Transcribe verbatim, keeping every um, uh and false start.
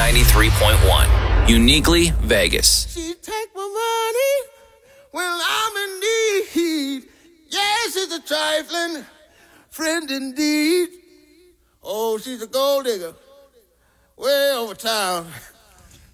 ninety-three point one. Uniquely Vegas. She take my money when I'm in need. Yes, it's a trifling friend indeed. Oh, she's a gold digger way over town.